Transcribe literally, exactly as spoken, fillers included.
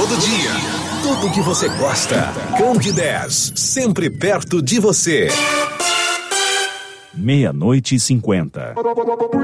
todo dia. Tudo que você gosta. Candidez, sempre perto de você. Meia-noite e cinquenta.